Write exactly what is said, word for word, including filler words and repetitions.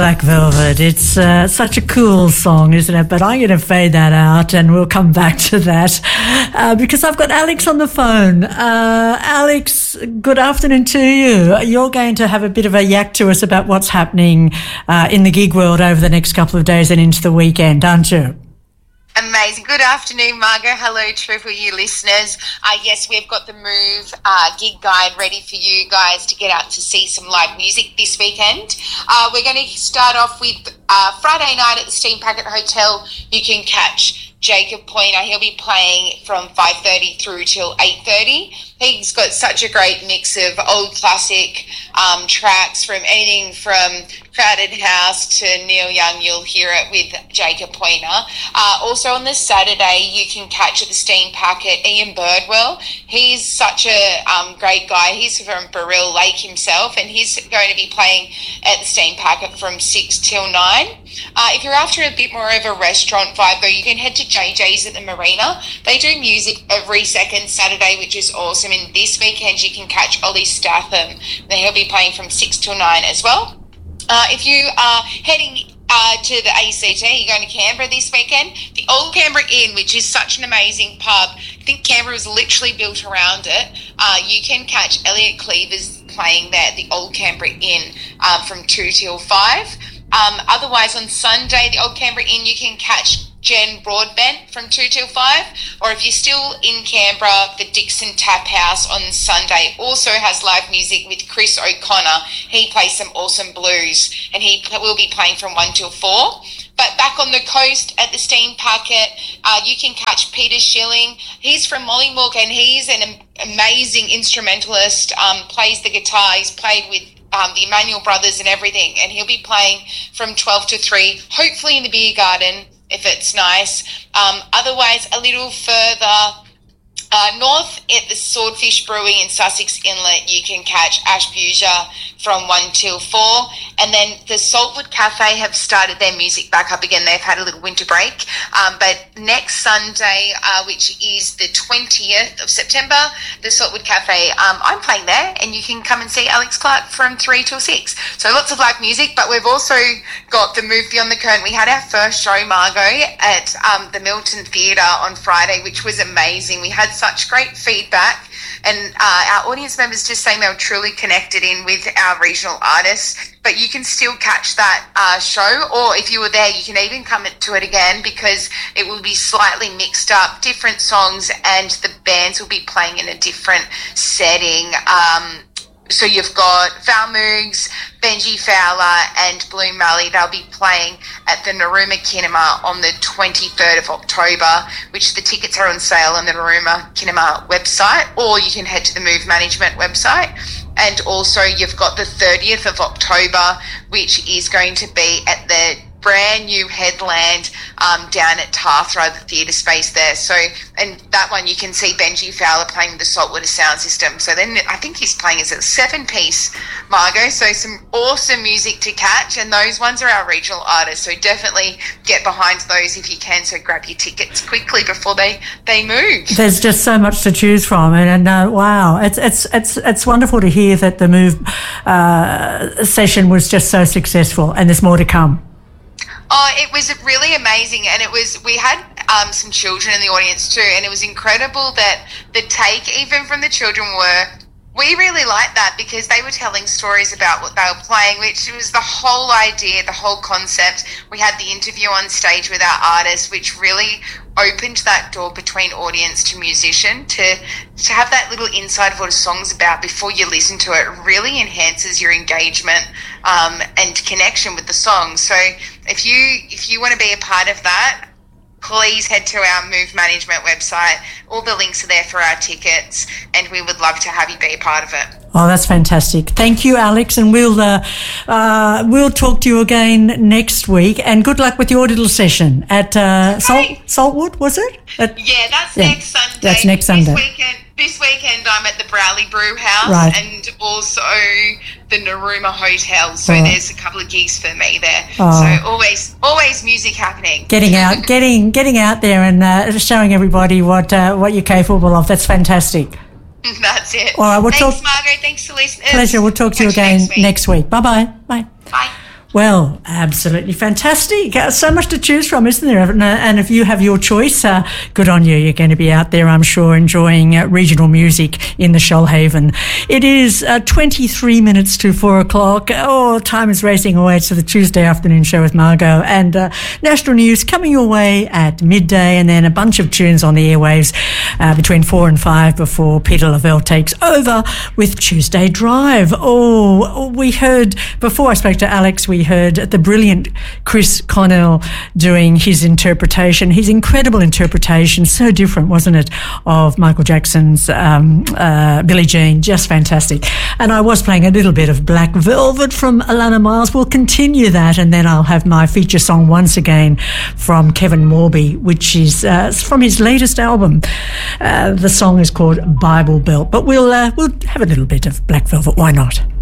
Black Velvet. It's uh, such a cool song, isn't it? But I'm going to fade that out and we'll come back to that uh, because I've got Alex on the phone. Uh, Alex, good afternoon to you. You're going to have a bit of a yak to us about what's happening uh, in the gig world over the next couple of days and into the weekend, aren't you? Amazing. Good afternoon, Margot. Hello, Triple U listeners. Uh, yes, we've got the Move uh, gig guide ready for you guys to get out to see some live music this weekend. Uh, we're going to start off with uh, Friday night at the Steam Packet Hotel. You can catch Jacob Poyner. He'll be playing from five thirty through till eight thirty. He's got such a great mix of old classic um, tracks from anything from Crowded House to Neil Young. You'll hear it with Jacob Poyner. Uh, also on this Saturday, you can catch at the Steam Packet Ian Birdwell. He's such a um, great guy. He's from Barrel Lake himself, and he's going to be playing at the Steam Packet from six till nine. Uh, if you're after a bit more of a restaurant vibe, though, you can head to J J's at the Marina. They do music every second Saturday, which is awesome. And this weekend, you can catch Ollie Statham. Then he'll be playing from six till nine as well. Uh, if you are heading uh, to the A C T, you're going to Canberra this weekend, the Old Canberra Inn, which is such an amazing pub. I think Canberra was literally built around it. Uh, you can catch Elliot Cleavers playing there at the Old Canberra Inn um, from two till five. Um, otherwise, on Sunday, the Old Canberra Inn, you can catch Jen Broadbent from two till five, or if you're still in Canberra, the Dixon Tap House on Sunday also has live music with Chris O'Connor. He plays some awesome blues, and he will be playing from one till four. But back on the coast at the Steam Packet, uh, you can catch Peter Schilling. He's from Mollymook, and he's an amazing instrumentalist, um, plays the guitar. He's played with Um, the Emmanuel Brothers and everything, and he'll be playing from twelve to three, hopefully in the beer garden if it's nice. Um, otherwise, a little further uh, north at the Swordfish Brewing in Sussex Inlet, you can catch Ash Buja from one till four. And then the Saltwood Cafe have started their music back up again. They've had a little winter break. Um, but next Sunday, uh, which is the twentieth of September, the Saltwood Cafe, um, I'm playing there, and you can come and see Alex Clark from three till six. So lots of live music, but we've also got the Move Beyond the Curtain. We had our first show, Margot, at um, the Milton Theatre on Friday, which was amazing. We had such great feedback. And uh, our audience members just saying they were truly connected in with our regional artists. But you can still catch that uh, show, or if you were there, you can even come to it again because it will be slightly mixed up, different songs, and the bands will be playing in a different setting. Um, so you've got Val Moogs, Benji Fowler and Bloom Malley. They'll be playing at the Narooma Kinema on the twenty-third of October, which the tickets are on sale on the Narooma Kinema website, or you can head to the Move Management website. And also you've got the thirtieth of October, which is going to be at the brand new Headland um, down at Tathra, the theatre space there. So, and that one you can see Benji Fowler playing with the Saltwater Sound System. So then I think he's playing as a seven-piece, Margot. So some awesome music to catch, and those ones are our regional artists. So definitely get behind those if you can. So grab your tickets quickly before they, they move. There's just so much to choose from, and, and uh, wow, it's it's it's it's wonderful to hear that the Move uh, session was just so successful, and there's more to come. Oh, it was really amazing, and it was, we had um, some children in the audience too, and it was incredible that the take even from the children were, we really liked that because they were telling stories about what they were playing, which was the whole idea, the whole concept. We had the interview on stage with our artists, which really opened that door between audience to musician. To to have that little insight of what a song's about before you listen to it really enhances your engagement um, and connection with the song. So if you if you want to be a part of that, please head to our Move Management website. All the links are there for our tickets, and we would love to have you be a part of it. Oh, that's fantastic. Thank you, Alex, and we'll uh, uh, we'll talk to you again next week. And good luck with your little session at uh, Salt, Saltwood, was it? At, yeah, that's yeah, next Sunday. That's next Sunday. This weekend, this weekend I'm at the Browley Brew House, right, and also the Narooma Hotel. So oh. there's a couple of gigs for me there. Oh. So always, always music happening. Getting out, getting getting out there, and uh, showing everybody what uh, what you're capable of. That's fantastic. That's it. All right, we'll Thanks, talk. Margot. Thanks for listening. Pleasure. We'll talk to you again next week. next week. Bye-bye. Bye. Bye. Well, absolutely fantastic. So much to choose from, isn't there? And if you have your choice, uh, good on you. You're going to be out there, I'm sure, enjoying uh, regional music in the Shoalhaven. It is uh, twenty-three minutes to four o'clock. Oh, time is racing away to the Tuesday afternoon show with Margot. And uh, national news coming your way at midday, and then a bunch of tunes on the airwaves uh, between four and five before Peter Lavelle takes over with Tuesday Drive. Oh, we heard, before I spoke to Alex, we heard the brilliant Chris Cornell doing his interpretation, his incredible interpretation, so different, wasn't it, of Michael Jackson's um, uh, Billie Jean, just fantastic. And I was playing a little bit of Black Velvet from Alannah Myles. We'll continue that, and then I'll have my feature song once again from Kevin Morby, which is uh, from his latest album. Uh, the song is called Bible Belt, but we'll uh, we'll have a little bit of Black Velvet, why not?